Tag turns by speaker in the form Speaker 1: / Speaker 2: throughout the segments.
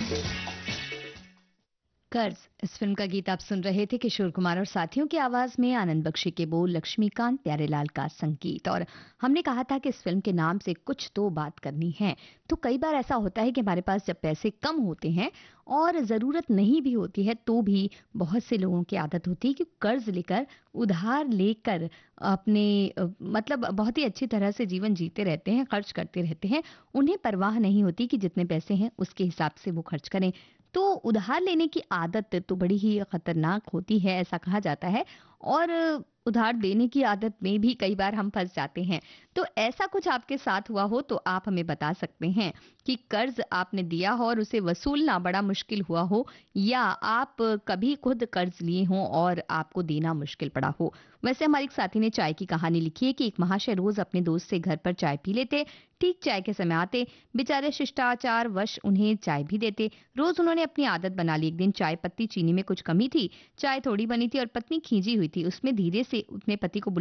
Speaker 1: कर्ज इस फिल्म का गीत आप सुन रहे थे किशोर कुमार और साथियों की आवाज में, आनंद बख्शी के बोल, लक्ष्मीकांत प्यारेलाल का संगीत। और हमने कहा था कि इस फिल्म के नाम से कुछ तो बात करनी है। तो कई बार ऐसा होता है कि हमारे पास जब पैसे कम होते हैं और जरूरत नहीं भी होती है तो भी बहुत से लोगों की आदत होती है कि कर्ज लेकर, उधार लेकर अपने मतलब बहुत ही अच्छी तरह से जीवन जीते रहते हैं, खर्च करते रहते हैं। उन्हें परवाह नहीं होती कि जितने पैसे हैं उसके हिसाब से वो खर्च करें। तो उधार लेने की आदत तो बड़ी ही खतरनाक होती है, ऐसा कहा जाता है। और उधार देने की आदत में भी कई बार हम फंस जाते हैं। तो ऐसा कुछ आपके साथ हुआ हो तो आप हमें बता सकते हैं कि कर्ज आपने दिया हो और उसे वसूलना बड़ा मुश्किल हुआ हो, या आप कभी खुद कर्ज लिए हों और आपको देना मुश्किल पड़ा हो। वैसे हमारे एक साथी ने चाय की कहानी लिखी है कि एक महाशय रोज अपने दोस्त से घर पर चाय पी लेते। ठीक चाय के समय आते, बेचारे शिष्टाचार वश उन्हें चाय भी देते। रोज उन्होंने अपनी आदत बना ली। एक दिन चाय पत्ती चीनी में कुछ कमी थी, चाय थोड़ी बनी थी और पत्नी खींची हुई थी। उसमें धीरे से अपने पति को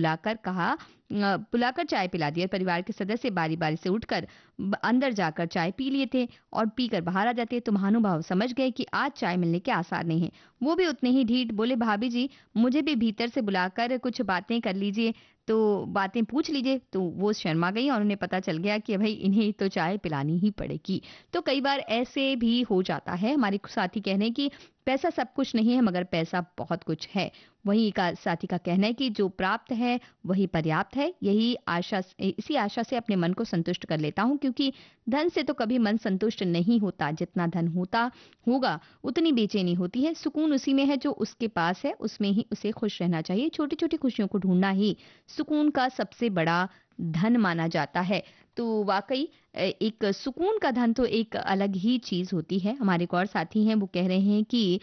Speaker 1: बुलाकर चाय पिला दिया। परिवार के सदस्य बारी बारी से उठकर अंदर जाकर चाय पी लिए थे और पीकर बाहर आ जाते। तो महानुभाव समझ गए कि आज चाय मिलने के आसार नहीं है। वो भी उतने ही ढीठ, बोले भाभी जी मुझे भी भीतर से बुलाकर कुछ बातें कर लीजिए, तो बातें पूछ लीजिए। तो वो शर्मा गई और उन्हें पता चल गया कि भाई इन्हें तो चाय पिलानी ही पड़ेगी। तो कई बार ऐसे भी हो जाता है। हमारे साथी कह रहे हैं कि पैसा सब कुछ नहीं है मगर पैसा बहुत कुछ है। वहीं का साथी का कहना है कि जो प्राप्त है वही पर्याप्त है। इसी आशा से अपने मन को संतुष्ट कर लेता हूँ, क्योंकि धन से तो कभी मन संतुष्ट नहीं होता। जितना धन होगा उतनी बेचैनी होती है। सुकून उसी में है जो उसके पास है, उसमें ही उसे खुश रहना चाहिए। छोटी छोटी खुशियों को ढूंढना ही सुकून का सबसे बड़ा धन माना जाता है। तो वाकई एक सुकून का धन तो एक अलग ही चीज होती है। हमारे एक और साथी हैं, वो कह रहे हैं कि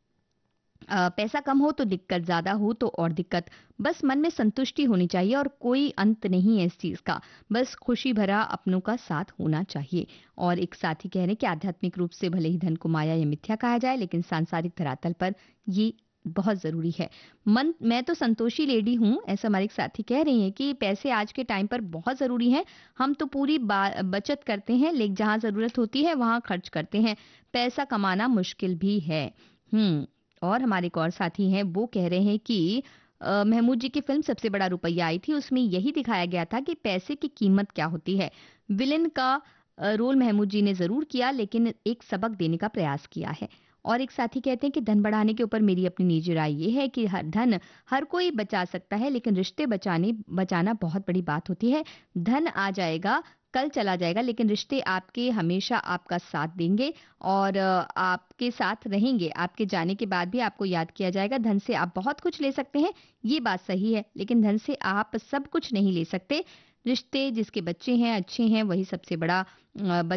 Speaker 1: पैसा कम हो तो दिक्कत, ज्यादा हो तो और दिक्कत। बस मन में संतुष्टि होनी चाहिए और कोई अंत नहीं है इस चीज का। बस खुशी भरा अपनों का साथ होना चाहिए। और एक साथी कह रहे हैं कि आध्यात्मिक रूप से भले ही धन को माया या मिथ्या कहा जाए, लेकिन सांसारिक धरातल पर ये बहुत जरूरी है। मन मैं तो संतोषी लेडी हूँ, ऐसा हमारे एक साथी कह रही हैं कि पैसे आज के टाइम पर बहुत जरूरी हैं। हम तो पूरी बचत करते हैं, लेकिन जहां जरूरत होती है वहां खर्च करते हैं। पैसा कमाना मुश्किल भी है। हम्म। और हमारे एक और साथी हैं, वो कह रहे हैं कि महमूद जी की फिल्म सबसे बड़ा रुपया आई थी, उसमें यही दिखाया गया था कि पैसे की कीमत क्या होती है। विलेन का रोल महमूद जी ने जरूर किया, लेकिन एक सबक देने का प्रयास किया है। और एक साथी कहते हैं कि धन बढ़ाने के ऊपर मेरी अपनी निजी राय ये है कि हर कोई बचा सकता है, लेकिन रिश्ते बचाना बहुत बड़ी बात होती है। धन आ जाएगा, कल चला जाएगा, लेकिन रिश्ते आपके हमेशा आपका साथ देंगे और आपके साथ रहेंगे। आपके जाने के बाद भी आपको याद किया जाएगा। धन से आप बहुत कुछ ले सकते हैं, ये बात सही है, लेकिन धन से आप सब कुछ नहीं ले सकते। रिश्ते जिसके बच्चे हैं, अच्छे हैं, वही सबसे बड़ा